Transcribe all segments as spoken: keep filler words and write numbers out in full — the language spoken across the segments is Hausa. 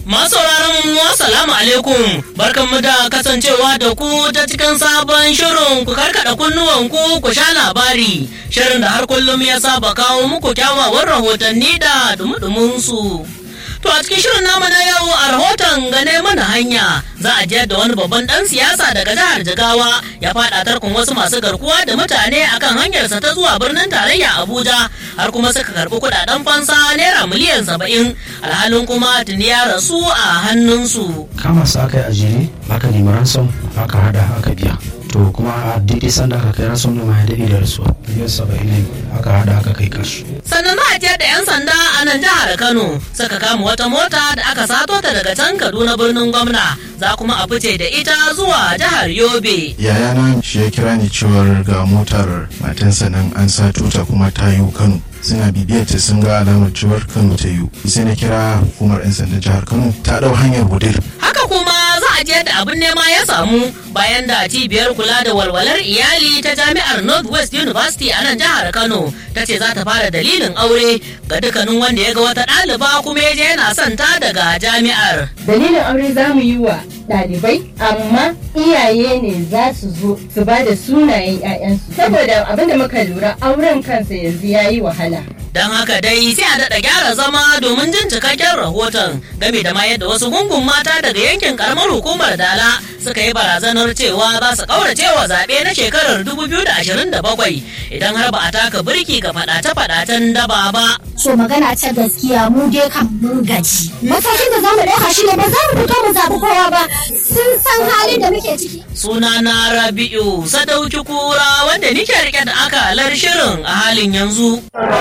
Masauraran mu assalamu alaikum, barkanmu da kasancewa da ku ta cikin sabon shirin ku karkada kunnuwan ku ku sha labari, shirin da har kullum ya saba kawo muku kyawawan rahotanni da dumudumin su. To a cikin shirin namu na yau a rahoton gane mana hanya za a jiyar da wani babban dan siyasa daga jihar Jigawa ya fada tarkon wasu masu garkuwa da mutane akan hanyarsa ta zuwa birnin tarayya Abuja, har kuma suka karbi kudaden fansa naira miliyan saba'in, alhalin kuma tuni ya rasu a hannunsu. Kama su aka yi a jere, aka nemi ransom, aka hada aka biya. To kuma a daidai sanda aka kai ransom da ma ya daɗe da rasuwa. Miliyan saba'in ne aka hada aka kai kashi. Sannan za a jiyar da 'yan sanda a nan jihar Kano suka kama wata mota da aka sato ta daga can Kaduna birnin gwamna, za kuma a fice da ita zuwa jihar Yobe. Yayana shi ya kira ni cewar ga motar matansa nan an sato ta kuma ta yi Kano. Suna bibiyar ta sun ga alamar cewar Kano ta yi. Sai na kira hukumar 'yan sandan jihar Kano ta dau hanyar Wudil. Haka kuma za a jiyar da abin nema ya samu bayan da cibiyar kula da walwalar iyali ta jami'ar Northwest University a nan jihar Kano ta ce za ta fara dalilin aure ga dukkanin wanda ya ga wata ɗaliba kuma ya je yana son ta daga jami'ar. Dalilin aure za mu yi wa ɗalibai, amma iyaye ne za su zo su ba da sunayen 'ya'yansu, saboda abinda muka lura auren kansa yanzu ya yi wahala. Don haka dai sai a daɗa gyara zama domin jin cikakken rahoton game da ma yadda wasu gungun mata daga yankin karamar hukumar Dala suka yi barazanar cewa za su ƙaurace wa zaɓe na shekarar dubu biyu da ashirin da bakwai idan har ba a taka birki ga faɗace-faɗacen daba ba. So magana ta gaskiya mu dai kan mun gaji. Matakin da za mu ɗauka shi ne ba za mu fito mu zaɓi kowa ba, sun san halin da muke ciki. Sunana Rabi'u Sadauki Kura wanda nike rike da akalar shirin a halin yanzu.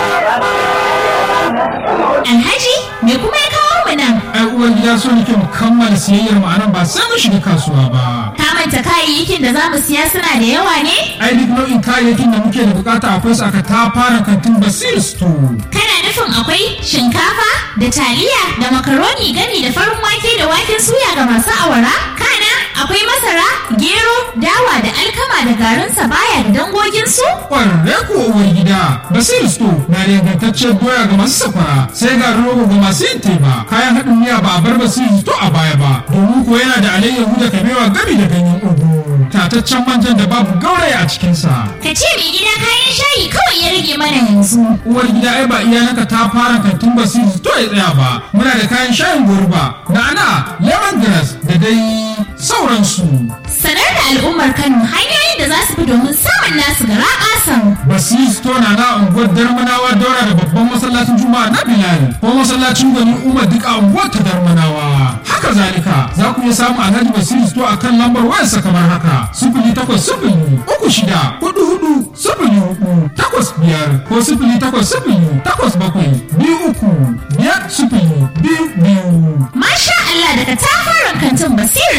Alhaji, me kuma ya kawo mu nan? Ai uwar gida so nake mu kammala siyayyar mu anan ba sai mu shiga kasuwa ba. Ka manta kayayyakin da za mu siya suna da yawa ne? Ai duk nau'in kayayyakin da muke da bukata akwai su aka ta fara kantin Basir Store. Kana nufin akwai shinkafa da taliya da makaroni gani da farin wake da waken suya ga masu awara? Kana akwai masara, gero, dawa da alkama da garin sabaya da dangoginsu? Ƙwararre ko uwar gida, Basir Store na da ingantacciyar doya ga masu safara, sai garin rogo ga masu yin teba. Kayan haɗin miya ba a bar Basir Store a baya ba, domin ko yana da alayyahu da kabewa gami da ganyen ugu. Tataccen manjan da babu gauraya a cikinsa. Ka ce mai gida kayan shayi kawai ya rage mana yanzu. Uwar gida ai ba iyalanka ta fara kantin Basir Store ya tsaya ba. Muna da kayan shayin gurba, na'ana, lemongrass da dai sauransu. Sanar da al'ummar Kano hanyoyin da za su bi domin samun nasu gara ƙasan. Basir Store na na unguwar Darmanawa daura da babban masallacin Juma'a na Bilal ko masallacin Gwani Umar duk a unguwar ta Darmanawa. Haka zalika za ku iya samun Alhaji Basir Store akan lambar wayarsa kamar haka: sifili takwas sifili uku shida hudu hudu sifili hudu takwas biyar ko sifili takwas sifili takwas bakwai biyu uku biyar sifili biyu